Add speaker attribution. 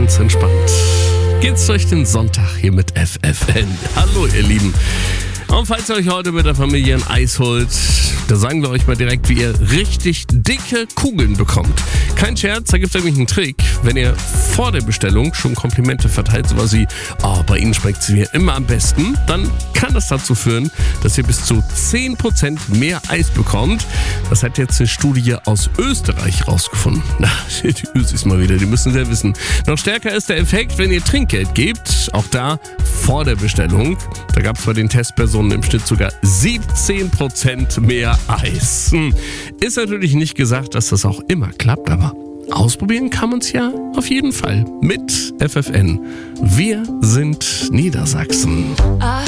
Speaker 1: ganz entspannt geht's durch den Sonntag hier mit FFN. Hallo ihr Lieben. Und falls ihr euch heute mit der Familie ein Eis holt, da sagen wir euch mal direkt, wie ihr richtig dicke Kugeln bekommt. Kein Scherz, da gibt es nämlich einen Trick. Wenn ihr vor der Bestellung schon Komplimente verteilt, sowas wie, oh, bei Ihnen schmeckt es mir immer am besten, dann kann das dazu führen, dass ihr bis zu 10% mehr Eis bekommt. Das hat jetzt eine Studie aus Österreich rausgefunden. Na, die Ösis mal wieder, die müssen es ja wissen. Noch stärker ist der Effekt, wenn ihr Trinkgeld gebt, auch da vor der Bestellung. Da gab es bei den Testpersonen im Schnitt sogar 17% mehr Eis. Ist natürlich nicht gesagt, dass das auch immer klappt, aber ausprobieren kann man es ja auf jeden Fall mit FFN. Wir sind Niedersachsen.